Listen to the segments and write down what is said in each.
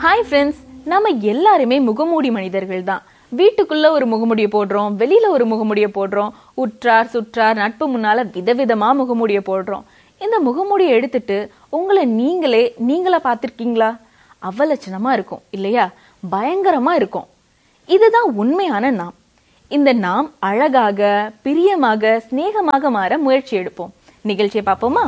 Hi friends, நம்ம எல்லாருமே முகமூடி மனிதர்கள் தான். வீட்டுக்குள்ள ஒரு முகமூடியை போடுறோம், வெளியில ஒரு முகமூடியை போடுறோம், உற்றார் சுற்றார் நட்பு முன்னால விதவிதமா முகமூடியை போடுறோம். இந்த முகமூடியை எடுத்துட்டு உங்களை நீங்களா பார்த்திருக்கீங்களா? அவலட்சணமா இருக்கும் இல்லையா? பயங்கரமா இருக்கும். இதுதான் உண்மையான நாம். இந்த நாம் அழகாக, பிரியமாக, சிநேகமாக மாற முயற்சி எடுப்போம். நிகழ்ச்சியை பார்ப்போமா?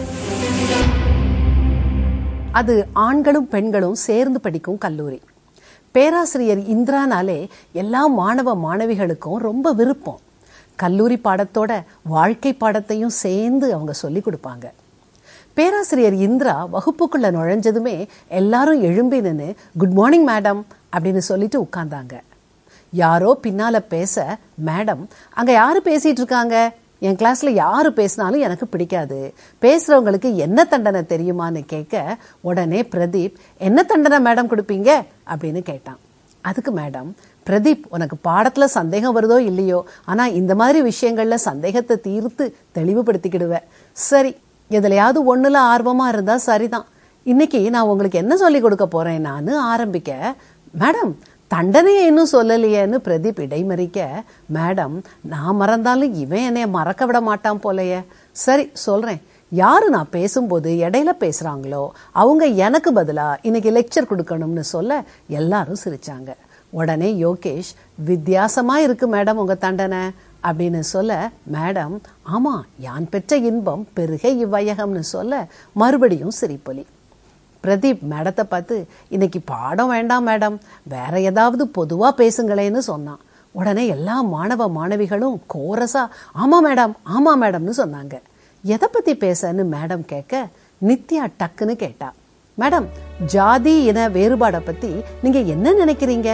அது ஆண்களும் பெண்களும் சேர்ந்து படிக்கும் கல்லூரி. பேராசிரியர் இந்திரானாலே எல்லா மாணவ மாணவிகளுக்கும் ரொம்ப விருப்பம். கல்லூரி பாடத்தோட வாழ்க்கை பாடத்தையும் சேர்ந்து அவங்க சொல்லி கொடுப்பாங்க. பேராசிரியர் இந்திரா வகுப்புக்குள்ள நுழைஞ்சதுமே எல்லாரும் எழும்பி நின்று குட் மார்னிங் மேடம் அப்படின்னு சொல்லிட்டு உட்கார்ந்தாங்க. யாரோ பின்னால பேச, மேடம் அங்க யாரு பேசிட்டு இருக்காங்க? என் கிளாஸ்ல யாரு பேசினாலும் எனக்கு பிடிக்காது. பேசுறவங்களுக்கு என்ன தண்டனை தெரியுமான்னு கேட்க, உடனே பிரதீப் என்ன தண்டனை மேடம் கொடுப்பீங்க அப்படின்னு கேட்டான். அதுக்கு மேடம், பிரதீப் உனக்கு பாடத்துல சந்தேகம் வருதோ இல்லையோ, ஆனா இந்த மாதிரி விஷயங்கள்ல சந்தேகத்தை தீர்த்து தெளிவுபடுத்திக்கிடுவ. சரி, எதுலையாவது ஒண்ணுல ஆர்வமா இருந்தா சரிதான். இன்னைக்கு நான் உங்களுக்கு என்ன சொல்லி கொடுக்க போறேன் நான் ஆரம்பிக்க, மேடம் தண்டனையை இன்னும் சொல்லலையேன்னு பிரதீப் இடைமறிக்க, மேடம் நான் மறந்தாலும் இவன் என்னைய மறக்க விட மாட்டான் போலையே. சரி சொல்றேன், யாரு நான் பேசும்போது இடையில பேசுறாங்களோ அவங்க எனக்கு பதிலா இன்னைக்கு லெக்சர் கொடுக்கணும்னு சொல்ல எல்லாரும் சிரிச்சாங்க. உடனே யோகேஷ், வித்தியாசமா இருக்கு மேடம் உங்க தண்டனை அப்படின்னு சொல்ல, மேடம் ஆமா யான் பெற்ற இன்பம் பெருக இவ்வையகம்னு சொல்ல மறுபடியும் சிரிப்பொலி. பிரதீப் மேடத்தை பார்த்து, இன்னைக்கு பாடம் வேண்டாம் மேடம், வேற ஏதாவது பொதுவா பேசுங்களேன்னு சொன்னான். உடனே எல்லா மாணவ மாணவிகளும் கோரஸா ஆமா மேடம் ஆமா மேடம்னு சொன்னாங்க. எதை பத்தி பேசன்னு மேடம் கேட்க, நித்யா டக்குன்னு கேட்டா, மேடம் ஜாதி இன வேறுபாடை பத்தி நீங்க என்ன நினைக்கிறீங்க?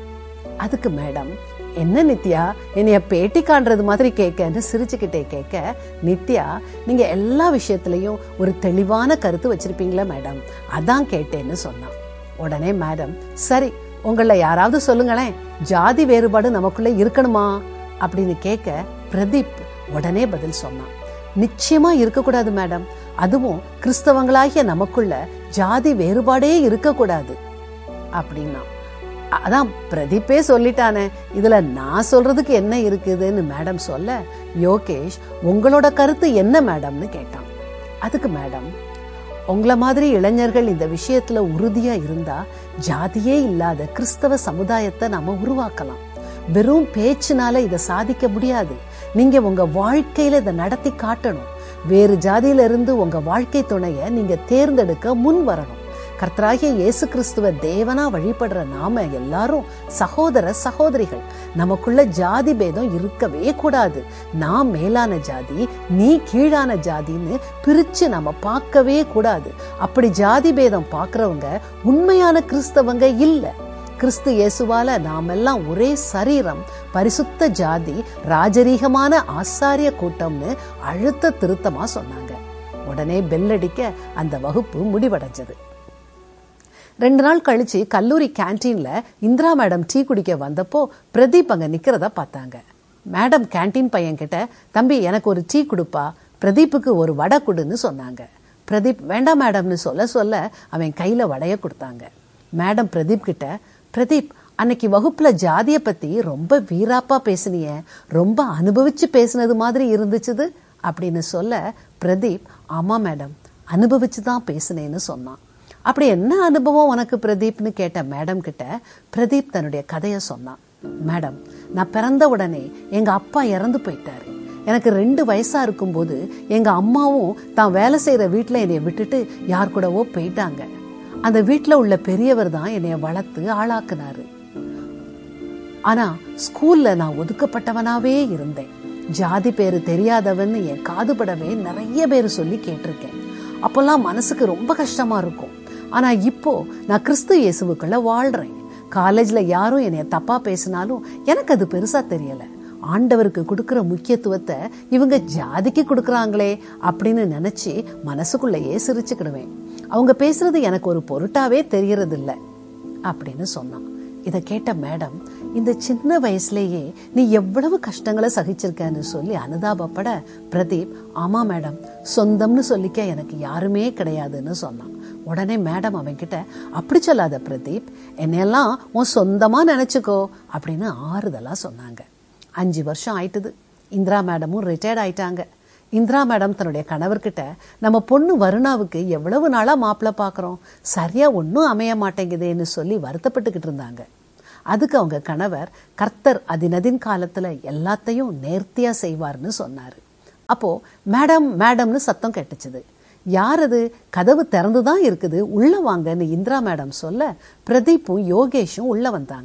அதுக்கு மேடம், என்ன நித்யா என்னைய பேட்டி காண்றது மாதிரி கேட்கன்னு சிரிச்சுக்கிட்டே கேட்க, நித்யா நீங்க எல்லா விஷயத்திலையும் ஒரு தெளிவான கருத்து வச்சிருப்பீங்களா மேடம், அதான் கேட்டேன்னு சொன்னான். உடனே மேடம், சரி உங்கள யாராவது சொல்லுங்களேன், ஜாதி வேறுபாடு நமக்குள்ள இருக்கணுமா அப்படின்னு கேட்க, பிரதீப் உடனே பதில் சொன்னான், நிச்சயமா இருக்கக்கூடாது மேடம், அதுவும் கிறிஸ்தவங்களாகிய நமக்குள்ள ஜாதி வேறுபாடே இருக்கக்கூடாது அப்படின்னா. அதான் பிரதீப்பே சொல்லிட்டானே, இதுல நான் சொல்றதுக்கு என்ன இருக்குதுன்னு மேடம் சொல்ல, யோகேஷ் உங்களோட கருத்து என்ன மேடம்னு கேட்டான். அதுக்கு மேடம், உங்கள மாதிரி இளைஞர்கள் இந்த விஷயத்துல உறுதியா இருந்தா ஜாதியே இல்லாத கிறிஸ்தவ சமுதாயத்தை நாம உருவாக்கலாம். வெறும் பேச்சுனால இதை சாதிக்க முடியாது. நீங்க உங்க வாழ்க்கையில இதை நடத்தி காட்டணும். வேறு ஜாதியில இருந்து உங்க வாழ்க்கை துணைய நீங்க தேர்ந்தெடுக்க முன் வரணும். கர்த்தராகிய இயேசு கிறிஸ்துவ தேவனா வழிபடுற நாம எல்லாரும் சகோதர சகோதரிகள். நமக்குள்ள ஜாதி பேதம் இருக்கவே கூடாது. நான் மேலான ஜாதி, நீ கீழான ஜாதின்னு பிரிச்சு நம்ம பார்க்கவே கூடாது. அப்படி ஜாதி பேதம் பார்க்கறவங்க உண்மையான கிறிஸ்தவங்க இல்ல. கிறிஸ்து இயேசுவால நாமெல்லாம் ஒரே சரீரம், பரிசுத்த ஜாதி, ராஜரீகமான ஆசாரிய கூட்டம்னு அழுத்த திருத்தமா சொன்னாங்க. உடனே பெல்லடிக்க அந்த வகுப்பு முடிவடைஞ்சது. 2 நாள் கழிச்சு கல்லூரி கேன்டீன்ல இந்திரா மேடம் டீ குடிக்க வந்தப்போ பிரதீப் அங்க நிக்கிறத பார்த்தாங்க. மேடம் கேன்டீன் பையன் கிட்ட, தம்பி எனக்கு ஒரு டீ கொடுப்பா, பிரதீப்புக்கு ஒரு வடை கொடுன்னு சொன்னாங்க. பிரதீப் வேண்டாம் மேடம்னு சொல்ல அவன் கையில வடைய கொடுத்தாங்க. மேடம் பிரதீப் கிட்ட, பிரதீப் அன்னைக்கு வகுப்புல ஜாதிய பத்தி ரொம்ப வீராப்பா பேசினிய, ரொம்ப அனுபவிச்சு பேசினது மாதிரி இருந்துச்சுது அப்படின்னு சொல்ல, பிரதீப் ஆமா மேடம் அனுபவிச்சுதான் பேசினேன்னு சொன்னான். அப்படி என்ன அனுபவம் உனக்கு பிரதீப்னு கேட்ட மேடம் கிட்ட பிரதீப் தன்னுடைய கதையை சொன்னான். மேடம், நான் பிறந்த உடனே எங்க அப்பா இறந்து போயிட்டாரு. எனக்கு 2 வயசா இருக்கும்போது எங்க அம்மாவும் தான் வேலை செய்யற வீட்டுல என்னைய விட்டுட்டு யார் கூடவோ போயிட்டாங்க. அந்த வீட்டுல உள்ள பெரியவர் தான் என்னைய வளர்த்து ஆளாக்குனாரு. ஆனா ஸ்கூல்ல நான் ஒதுக்கப்பட்டவனாவே இருந்தேன். ஜாதி பேரு தெரியாதவன்னு என் காதுபடவே நிறைய பேர் சொல்லி கேட்டிருக்கேன். அப்பெல்லாம் மனசுக்கு ரொம்ப கஷ்டமா இருக்கும். ஆனா இப்போ நான் கிறிஸ்து இயேசுவுக்குள்ள வாழ்றேன். காலேஜ்ல யாரும் என்னைய தப்பா பேசினாலும் எனக்கு அது பெருசா தெரியல. ஆண்டவருக்கு கொடுக்கற முக்கியத்துவத்தை இவங்க ஜாதிக்கு கொடுக்கறாங்களே அப்படின்னு நினைச்சு மனசுக்குள்ளேயே சிரிச்சுக்கிடுவேன். அவங்க பேசுறது எனக்கு ஒரு பொருட்டாவே தெரியறது இல்ல அப்படின்னு சொன்னான். இதை கேட்ட மேடம், இந்த சின்ன வயசுலேயே நீ எவ்வளவு கஷ்டங்களை சகிச்சிருக்கன்னு சொல்லி அனுதாபப்பட, பிரதீப் ஆமா மேடம், சொந்தம்னு சொல்லிக்க எனக்கு யாருமே கிடையாதுன்னு சொன்னான். உடனே மேடம் அவன்கிட்ட, அப்படி சொல்லாத பிரதீப், என்னையெல்லாம் உன் சொந்தமா நினைச்சுக்கோ அப்படின்னு ஆறுதலா சொன்னாங்க. 5 வருஷம் ஆயிட்டுது. இந்திரா மேடமும் ரிட்டையர்ட் ஆயிட்டாங்க. இந்திரா மேடம் தன்னுடைய கணவர்கிட்ட, நம்ம பொண்ணு வருணாவுக்கு எவ்வளவு நாளா மாப்பிள்ளை பார்க்குறோம், சரியா ஒன்றும் அமைய மாட்டேங்குதேன்னு சொல்லி வருத்தப்பட்டுக்கிட்டு இருந்தாங்க. அதுக்கு அவங்க கணவர், கர்த்தர் அதினதின் காலத்துல எல்லாத்தையும் நேர்த்தியா செய்வார்னு சொன்னாரு. அப்போ மேடம் மேடம்னு சத்தம் கேட்டுச்சுது. யார் அது? கதவு திறந்துதான் இருக்குது, உள்ள வாங்கன்னு இந்திரா மேடம் சொல்ல பிரதீப்பும் யோகேஷும் உள்ள வந்தாங்க.